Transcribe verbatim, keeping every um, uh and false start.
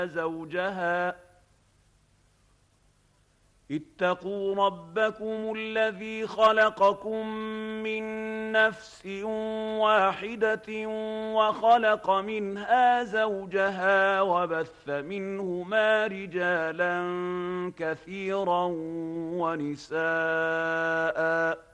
زوجها اتقوا ربكم الذي خلقكم من نفس واحدة وخلق منها زوجها وبث منهما رجالا كثيرا ونساء